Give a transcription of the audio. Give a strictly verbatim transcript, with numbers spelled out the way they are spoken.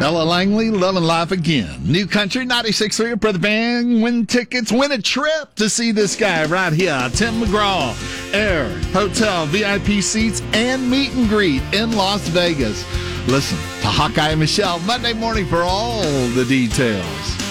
Ella Langley, loving life again. New Country ninety-six point three, Brother Bang. Win tickets, win a trip to see this guy right here, Tim McGraw. Air, hotel, V I P seats, and meet and greet in Las Vegas. Listen to Hawkeye and Michelle Monday morning for all the details.